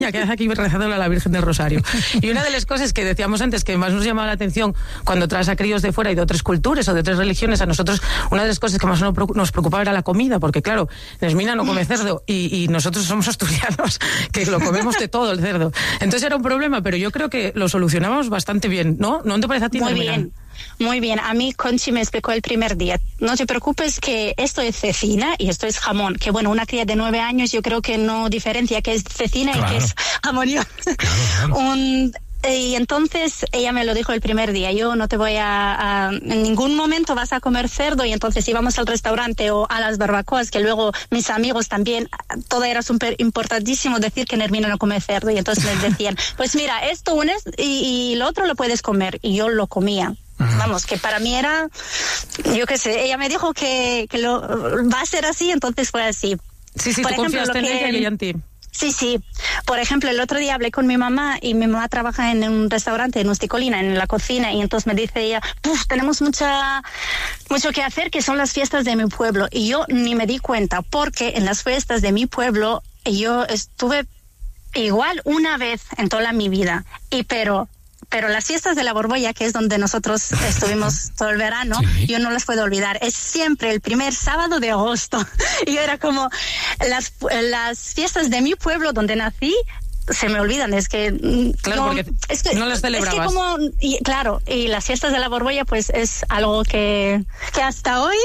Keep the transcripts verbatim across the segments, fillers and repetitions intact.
que hace aquí rezando a la Virgen del Rosario. Y una de las cosas que decíamos antes que más nos llamaba la atención cuando traes a críos de fuera y de otras culturas o de otras religiones, a nosotros una de las cosas que más nos preocupaba era la comida, porque claro, Nesmina no come cerdo y, y nosotros somos asturianos, que lo comemos de todo el cerdo. Entonces era un problema, pero yo creo que lo solucionamos bastante bien, ¿no? ¿No te parece a ti? Muy Nesmina? bien. Muy bien, a mí Conchi me explicó el primer día, no te preocupes que esto es cecina y esto es jamón, que bueno, una cría de nueve años yo creo que no diferencia qué es cecina claro. y qué es jamón. Claro, claro. Un, y entonces ella me lo dijo el primer día, yo no te voy a, a, en ningún momento vas a comer cerdo, y entonces íbamos al restaurante o a las barbacoas, que luego mis amigos también, todo era súper importantísimo decir que Nermina no come cerdo, y entonces les decían, pues mira, esto unes y, y lo otro lo puedes comer, y yo lo comía. Vamos, que para mí era, yo qué sé, ella me dijo que, que lo, va a ser así, entonces fue así. Sí, sí, por tú ejemplo, confiaste en ella y ella en ti. Sí, sí. Por ejemplo, el otro día hablé con mi mamá y mi mamá trabaja en un restaurante en Usticolina, en la cocina, y entonces me dice ella, puf, tenemos mucha, mucho que hacer, que son las fiestas de mi pueblo. Y yo ni me di cuenta, porque en las fiestas de mi pueblo yo estuve igual una vez en toda mi vida, y pero... Pero las fiestas de la Borbolla, que es donde nosotros estuvimos todo el verano, sí. yo no las puedo olvidar. Es siempre el primer sábado de agosto. Y era como las, las fiestas de mi pueblo donde nací, se me olvidan, es que claro, no, porque es que, no las celebrabas. Es que como, y, claro, y las fiestas de la Borbolla pues es algo que, que hasta hoy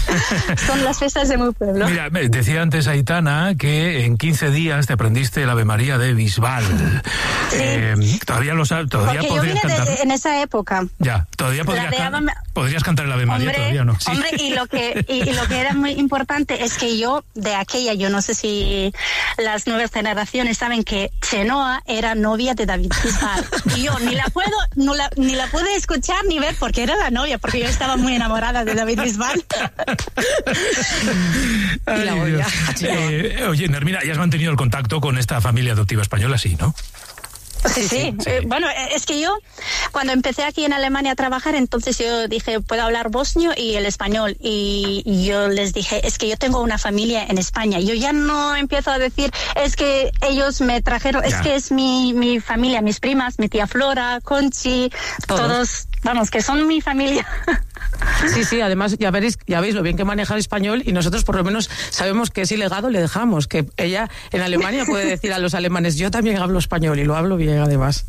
son las fiestas de mi pueblo. Mira, decía antes Aitana que en quince días te aprendiste el Ave María de Bisbal. Sí. Eh, todavía lo sabes, todavía porque podrías yo vine cantar. De, en esa época. Ya, todavía podrías, can... Ave... podrías cantar el Ave María, hombre, todavía no. Sí. Hombre, y lo que y, y lo que era muy importante es que yo de aquella, yo no sé si las nuevas generaciones saben que Chenoa era novia de David Bisbal. Y yo ni la puedo, no la, ni la pude escuchar ni ver porque era la novia, porque yo estaba muy enamorada de David Bisbal. Ay, y la odia. Eh, oye, Nermina, ¿ya has mantenido el contacto con esta familia adoptiva española? Sí, ¿no? Sí, sí. sí. Eh, bueno, es que yo, cuando empecé aquí en Alemania a trabajar, entonces yo dije, puedo hablar bosnio y el español. Y, y yo les dije, es que yo tengo una familia en España. Yo ya no empiezo a decir, es que ellos me trajeron, ya. Es que es mi, mi familia, mis primas, mi tía Flora, Conchi, todos, todos vamos, que son mi familia. Sí, sí, además ya veréis, ya veis lo bien que maneja el español, y nosotros por lo menos sabemos que es ilegado, le dejamos, que ella en Alemania puede decir a los alemanes, yo también hablo español y lo hablo bien además.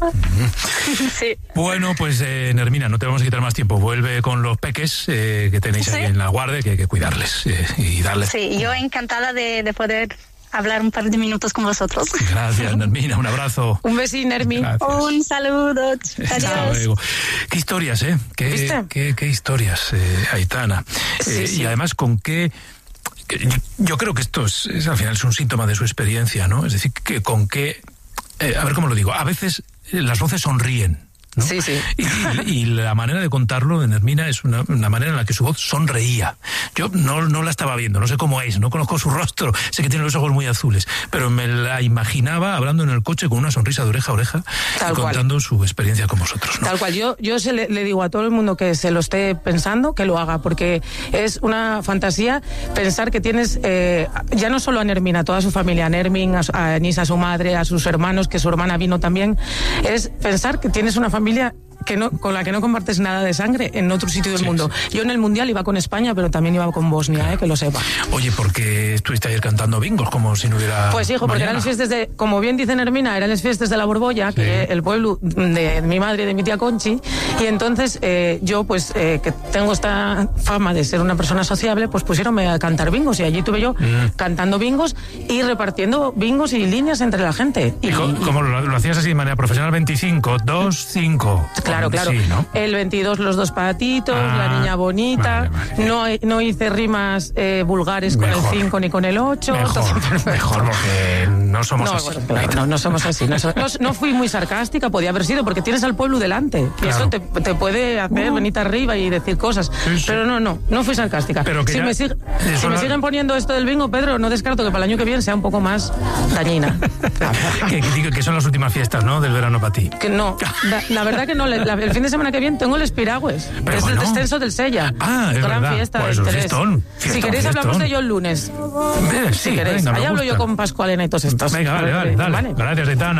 Sí. Bueno, pues eh, Nermina, no te vamos a quitar más tiempo, vuelve con los peques eh, que tenéis ¿Sí? ahí en la guardia, que hay que cuidarles eh, y darles. Sí, yo encantada de, de poder hablar un par de minutos con vosotros. Gracias, Nermina, un abrazo. Un besín, Nermi. Un saludo. Adiós. Qué historias, ¿eh? Qué, ¿Viste? Qué, qué historias, eh, Aitana. Sí, eh, sí. Y además con qué... Que yo, yo creo que esto es, es al final es un síntoma de su experiencia, ¿no? Es decir, que con qué... Eh, a ver cómo lo digo. A veces eh, las voces sonríen, ¿no? Sí, sí. Y, y la manera de contarlo de Nermina es una, una manera en la que su voz sonreía. Yo no, no la estaba viendo, no sé cómo es, no conozco su rostro, sé que tiene los ojos muy azules, pero me la imaginaba hablando en el coche con una sonrisa de oreja a oreja y contando su experiencia con vosotros, ¿no? Tal cual. Yo, yo se le, le digo a todo el mundo que se lo esté pensando, que lo haga, porque es una fantasía pensar que tienes eh, ya no solo a Nermina, a toda su familia, a Nermin, a, a Nisa, a su madre, a sus hermanos, que su hermana vino también, es pensar que tienes una familia que no, con la que no compartes nada de sangre en otro sitio del sí, mundo. Sí. Yo en el Mundial iba con España, pero también iba con Bosnia, eh, que lo sepa. Oye, ¿por qué estuviste ayer cantando bingos como si no hubiera Pues hijo, porque mañana? eran las fiestas de, como bien dice Nermina, eran las fiestas de la Borbolla, sí. que el pueblo de mi madre y de mi tía Conchi, y entonces eh, yo, pues, eh, que tengo esta fama de ser una persona sociable, pues pusieronme a cantar bingos, y allí tuve yo mm. cantando bingos y repartiendo bingos y líneas entre la gente. ¿Y, y cómo lo, lo hacías así de manera profesional? veinticinco, dos, cinco... Claro, claro. Sí, ¿no? El veintidós, los dos patitos, ah, la niña bonita. Vale, vale. No, no hice rimas eh, vulgares con mejor. El cinco ni con el ocho. Mejor, mejor porque no somos no, así. Bueno, claro, no, no somos así. No, no, no fui muy sarcástica, podía haber sido, porque tienes al pueblo delante. Y claro. eso te, te puede hacer uh. venir arriba y decir cosas. Sí, sí. Pero no, no, no fui sarcástica. Pero que si ya, me, sig si me siguen poniendo esto del bingo, Pedro, no descarto que para el año que viene sea un poco más dañina. que, que, que son las últimas fiestas, ¿no? Del verano para ti. Que no, la, la verdad que no. La, el fin de semana que viene tengo el Espiragües, que es bueno. el descenso del Sella. Ah, es gran verdad. fiesta pues de interés. Fiestón, fiestón, si queréis fiestón. hablamos de ello el lunes. Eh, sí, si queréis. Venga, Ahí hablo yo con Pascualena y todos estos. Entonces, Venga, vale, vale, dale. Vale. Gracias, Aitana.